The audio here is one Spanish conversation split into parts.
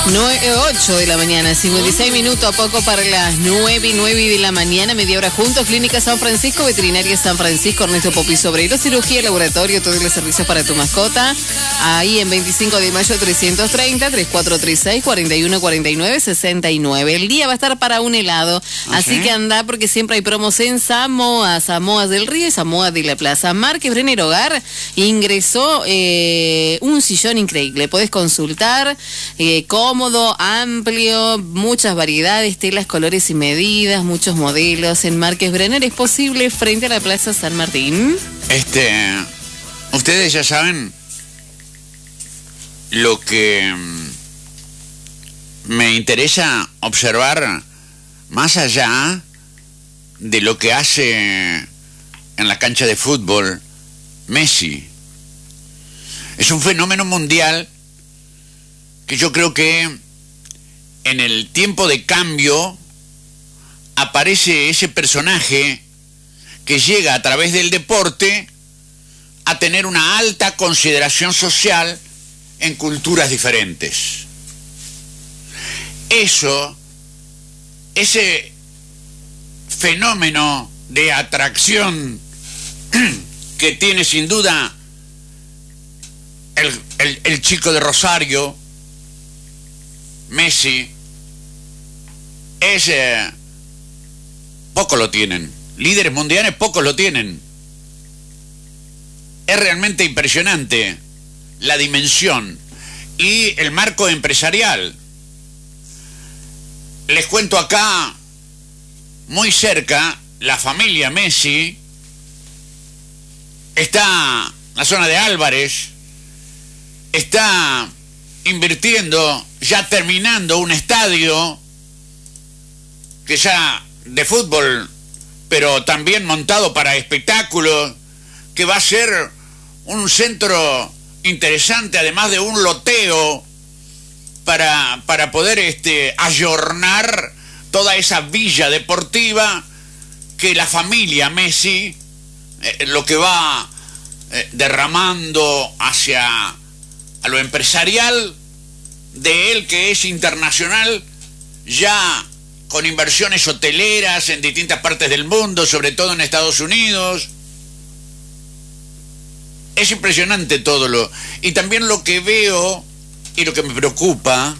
8 de la mañana, 56 minutos, a poco para las 9 de la mañana, media hora juntos. Clínica San Francisco, Veterinaria San Francisco, Ernesto Popizo Obreiro, cirugía, laboratorio, todos los servicios para tu mascota. Ahí en 25 de mayo 330, 3436, 4149, 69. El día va a estar para un helado, así que anda porque siempre hay promos en Samoa, Samoa del Río y Samoa de la Plaza. Márquez Brenner Hogar ingresó un sillón increíble. Podés consultar, cómodo, amplio, muchas variedades, telas, colores y medidas, muchos modelos. En Márquez Brenner es posible frente a la Plaza San Martín. Ustedes ya saben lo que me interesa observar más allá de lo que hace en la cancha de fútbol Messi. Es un fenómeno mundial que yo creo que en el tiempo de cambio aparece ese personaje que llega a través del deporte a tener una alta consideración social en culturas diferentes. Ese fenómeno de atracción que tiene sin duda el chico de Rosario, Messi, pocos lo tienen. Líderes mundiales pocos lo tienen. Es realmente impresionante la dimensión y el marco empresarial. Les cuento acá, muy cerca, la familia Messi está en la zona de Álvarez, está invirtiendo, ya terminando un estadio que ya de fútbol, pero también montado para espectáculos, que va a ser un centro interesante, además de un loteo para poder ayornar toda esa villa deportiva que la familia Messi lo que va derramando hacia a lo empresarial de él, que es internacional, ya con inversiones hoteleras en distintas partes del mundo, sobre todo en Estados Unidos. Es impresionante todo y también lo que veo y lo que me preocupa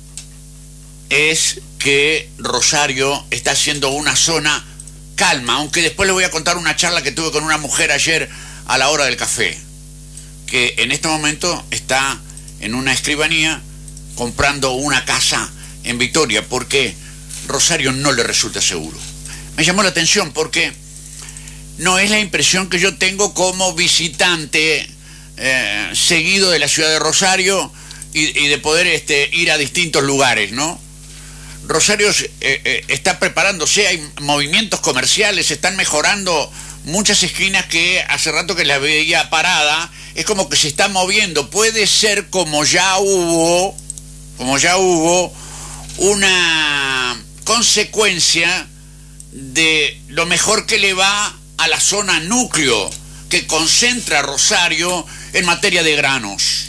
es que Rosario está siendo una zona calma, aunque después les voy a contar una charla que tuve con una mujer ayer a la hora del café, que en este momento está en una escribanía comprando una casa en Victoria, porque Rosario no le resulta seguro. Me llamó la atención porque no es la impresión que yo tengo como visitante seguido de la ciudad de Rosario y de poder ir a distintos lugares, ¿no? Rosario está preparándose, hay movimientos comerciales, se están mejorando muchas esquinas que hace rato que las veía parada, es como que se está moviendo. Puede ser como ya hubo una consecuencia de lo mejor que le va a la zona núcleo que concentra Rosario en materia de granos,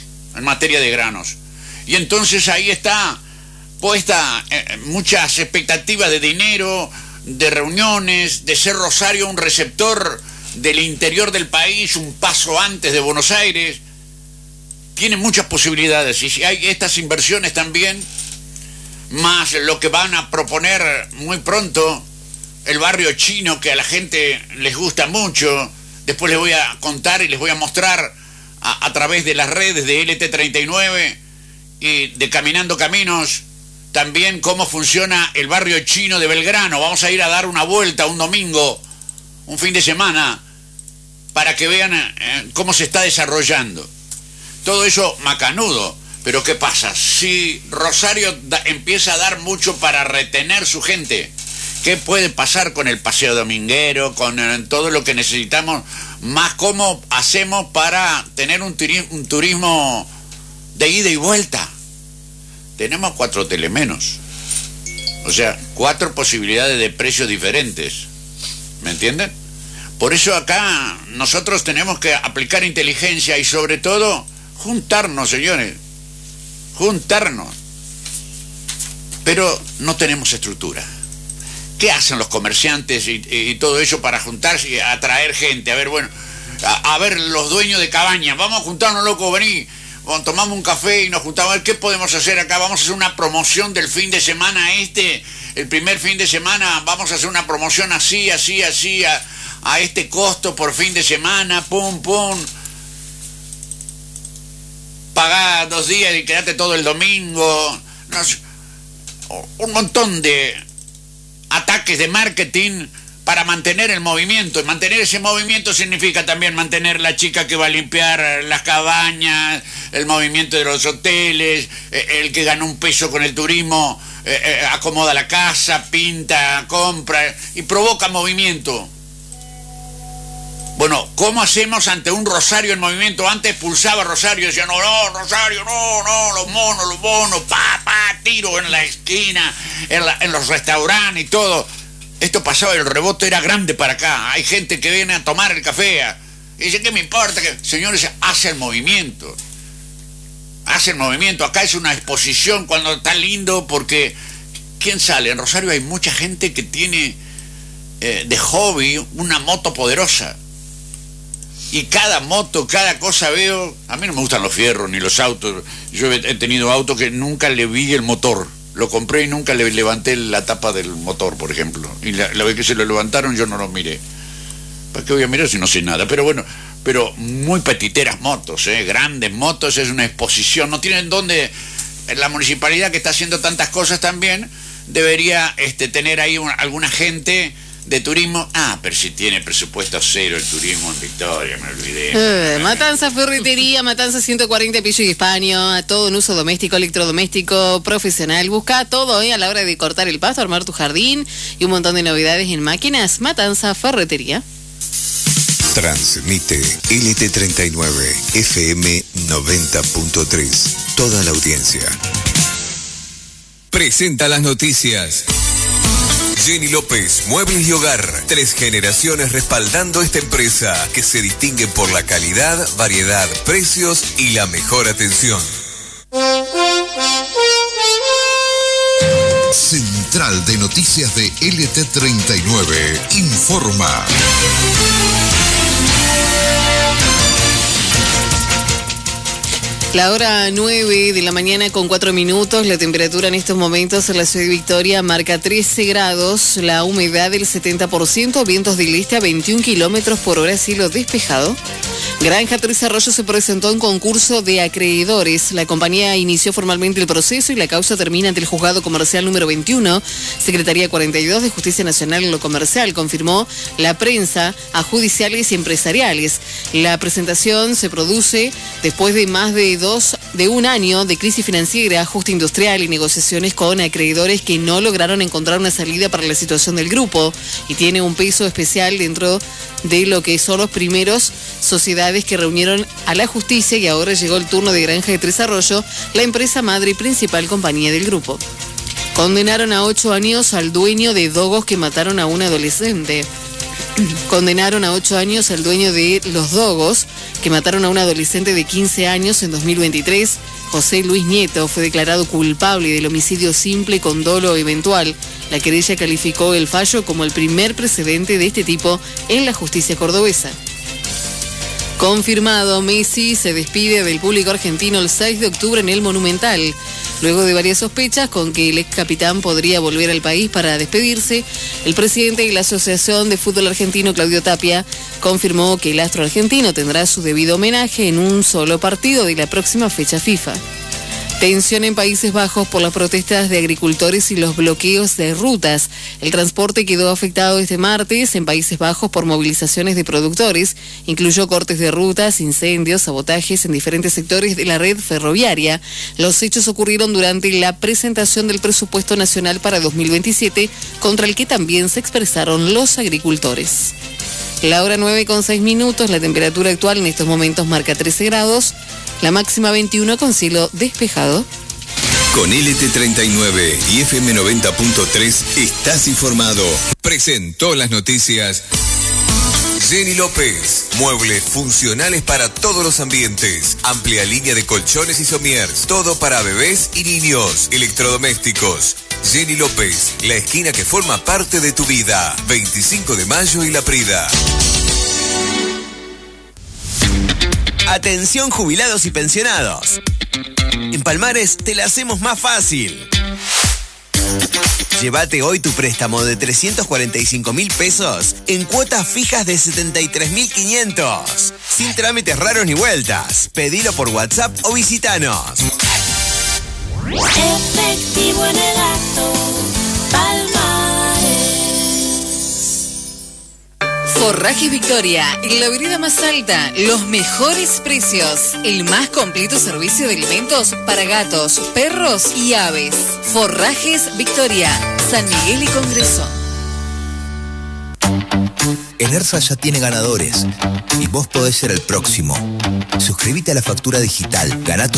y entonces ahí está puesta muchas expectativas de dinero, de reuniones, de ser Rosario un receptor del interior del país, un paso antes de Buenos Aires. Tiene muchas posibilidades, y si hay estas inversiones también, más lo que van a proponer muy pronto, el barrio chino, que a la gente les gusta mucho. Después les voy a contar y les voy a mostrar a través de las redes de LT39 y de Caminando Caminos también cómo funciona el barrio chino de Belgrano. Vamos a ir a dar una vuelta un domingo, un fin de semana, para que vean cómo se está desarrollando. Todo eso macanudo. Pero ¿qué pasa? Si Rosario empieza a dar mucho para retener su gente, ¿qué puede pasar con el paseo dominguero, con todo lo que necesitamos? Más cómo hacemos para tener un turismo de ida y vuelta. Tenemos 4 hoteles menos. O sea, 4 posibilidades de precios diferentes. ¿Me entienden? Por eso acá nosotros tenemos que aplicar inteligencia y sobre todo juntarnos, señores. Juntarnos. pero no tenemos estructura. ¿Qué hacen los comerciantes y todo eso para juntarse y atraer gente? A ver, bueno, a ver, los dueños de cabañas, vamos a juntarnos, loco, vení, bueno, tomamos un café y nos juntamos, a ver qué podemos hacer acá, vamos a hacer una promoción del fin de semana el primer fin de semana, vamos a hacer una promoción así, a este costo por fin de semana, pum, pagá 2 días y quedate todo el domingo, no sé, un montón de ataques de marketing para mantener el movimiento. Y mantener ese movimiento significa también mantener la chica que va a limpiar las cabañas, el movimiento de los hoteles, el que gana un peso con el turismo, acomoda la casa, pinta, compra y provoca movimiento. Bueno, ¿cómo hacemos ante un Rosario en movimiento? Antes expulsaba Rosario, decía, no, Rosario, no, los monos, tiro en la esquina, en los restaurantes y todo. Esto pasaba, el rebote era grande para acá. Hay gente que viene a tomar el café y dice, ¿qué me importa? Señores, hace el movimiento. Acá es una exposición cuando está lindo, porque ¿quién sale? En Rosario hay mucha gente que tiene de hobby una moto poderosa. Y cada moto, cada cosa veo. A mí no me gustan los fierros ni los autos. Yo he tenido autos que nunca le vi el motor. Lo compré y nunca le levanté la tapa del motor, por ejemplo. Y la vez que se lo levantaron yo no lo miré. ¿Para qué voy a mirar si no sé nada? Pero bueno, muy petiteras motos, grandes motos, es una exposición. No tienen dónde. La municipalidad, que está haciendo tantas cosas también, debería tener ahí alguna gente de turismo. Pero si tiene presupuesto cero el turismo en Victoria, me olvidé. Matanza Ferretería, Matanza 140 Pillo y España, todo en uso doméstico, electrodoméstico, profesional. Busca todo a la hora de cortar el pasto, armar tu jardín y un montón de novedades en máquinas. Matanza Ferretería. Transmite LT39 FM 90.3. Toda la audiencia. Presenta las noticias. Jenny López, Muebles y Hogar. 3 generaciones respaldando esta empresa que se distingue por la calidad, variedad, precios y la mejor atención. Central de Noticias de LT39 informa. La hora 9 de la mañana con 4 minutos, la temperatura en estos momentos en la ciudad de Victoria marca 13 grados, la humedad del 70%, vientos del este a 21 kilómetros por hora, cielo despejado. Granja Tres Arroyos se presentó en concurso de acreedores. La compañía inició formalmente el proceso y la causa termina ante el Juzgado Comercial número 21, Secretaría 42 de Justicia Nacional en lo Comercial, confirmó la prensa a judiciales y empresariales. La presentación se produce después de más de un año de crisis financiera, ajuste industrial y negociaciones con acreedores que no lograron encontrar una salida para la situación del grupo, y tiene un peso especial dentro de lo que son los primeros sociedades que reunieron a la justicia, y ahora llegó el turno de Granja de Tres Arroyos, la empresa madre y principal compañía del grupo. Condenaron a 8 años al dueño de dogos que mataron a un adolescente. Condenaron a 8 años al dueño de los dogos que mataron a un adolescente de 15 años en 2023. José Luis Nieto fue declarado culpable del homicidio simple con dolo eventual. La querella calificó el fallo como el primer precedente de este tipo en la justicia cordobesa. Confirmado, Messi se despide del público argentino el 6 de octubre en el Monumental. Luego de varias sospechas con que el ex capitán podría volver al país para despedirse, el presidente de la Asociación de Fútbol Argentino, Claudio Tapia, confirmó que el astro argentino tendrá su debido homenaje en un solo partido de la próxima fecha FIFA. Tensión en Países Bajos por las protestas de agricultores y los bloqueos de rutas. El transporte quedó afectado este martes en Países Bajos por movilizaciones de productores. Incluyó cortes de rutas, incendios, sabotajes en diferentes sectores de la red ferroviaria. Los hechos ocurrieron durante la presentación del presupuesto nacional para 2027, contra el que también se expresaron los agricultores. La hora 9:06, la temperatura actual en estos momentos marca 13 grados, la máxima 21 con cielo despejado. Con LT39 y FM 90.3 estás informado. Presentó las noticias Jenny López, muebles funcionales para todos los ambientes, amplia línea de colchones y somiers, todo para bebés y niños, electrodomésticos. Jenny López, la esquina que forma parte de tu vida. 25 de mayo y La Prida. Atención jubilados y pensionados. En Palmares te la hacemos más fácil. Llévate hoy tu préstamo de 345.000 pesos en cuotas fijas de 73.500. Sin trámites raros ni vueltas. Pedilo por WhatsApp o visitanos. Efectivo en el acto, Palmares. Forrajes Victoria, en la vereda más alta, los mejores precios, el más completo servicio de alimentos para gatos, perros y aves. Forrajes Victoria, San Miguel y Congreso. Enersa ya tiene ganadores y vos podés ser el próximo. Suscríbete a la factura digital, ganá tu